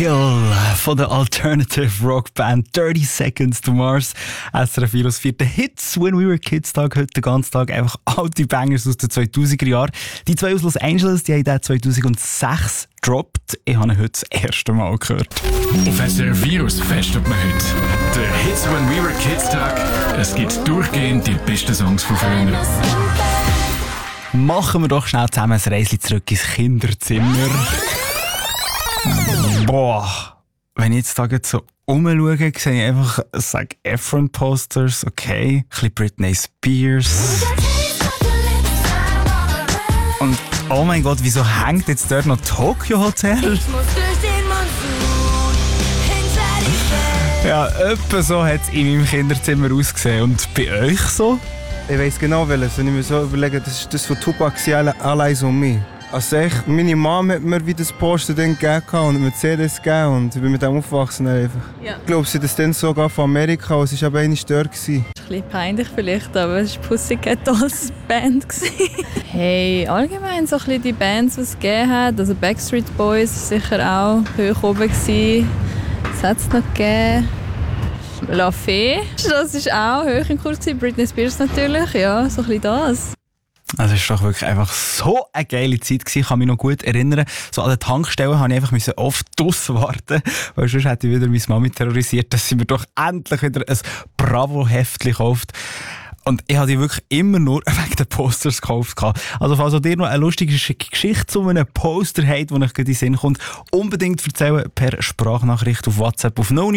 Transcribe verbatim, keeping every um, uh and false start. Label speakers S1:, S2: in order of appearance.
S1: Hill von der Alternative Rock Band thirty Seconds to Mars. S R F Virus vierte Hits When We Were Kids Tag, heute den ganzen Tag einfach alte Bangers aus den zweitausender Jahren. Die zwei aus Los Angeles, die haben den zweitausendsechs gedroppt. Ich habe ihn heute das erste Mal gehört.
S2: Auf S R F Virus festet man heute der Hits When We Were Kids Tag. Es gibt durchgehend die besten Songs von früher.
S1: Machen wir doch schnell zusammen ein Reisli zurück ins Kinderzimmer. Boah, wenn ich jetzt da so rumschaue, sehe ich einfach Zac Efron Posters, okay, ein bisschen Britney Spears. Und oh mein Gott, wieso hängt jetzt dort noch Tokyo Hotel? Ja, etwa so hat es in meinem Kinderzimmer ausgesehen. Und bei euch so?
S3: Ich weiss genau welches. Wenn ich mir so überlege, das ist das von Tupac, «All Eyes on Me». Also echt, meine Mom hat mir wie das Poster dann gegeben und mir C Ds gegeben und ich bin mit dem aufgewachsen einfach. Ja. Ich glaube, sie das dann sogar von Amerika und es war aber eigentlich dort. Das ist ein
S4: bisschen peinlich vielleicht, aber es war Pussycat Dolls Band. Hey, allgemein so ein bisschen die Bands, die es gegeben hat. Also Backstreet Boys war sicher auch hoch oben. Was hat es noch gegeben? La Fee, das war auch hoch im Kurs. Britney Spears natürlich, ja, so ein bisschen das.
S1: Also es war doch wirklich einfach so eine geile Zeit gewesen. Ich kann mich noch gut erinnern. So an den Tankstellen musste ich einfach oft draussen warten, weil sonst hätte ich wieder meine Mami terrorisiert, dass sie mir doch endlich wieder ein Bravo-Heftchen kauft. Und ich habe die wirklich immer nur wegen den Posters gekauft. Also falls ihr noch eine lustige Geschichte zu einem Poster habt, die euch in den Sinn kommt, unbedingt erzählen per Sprachnachricht auf WhatsApp auf null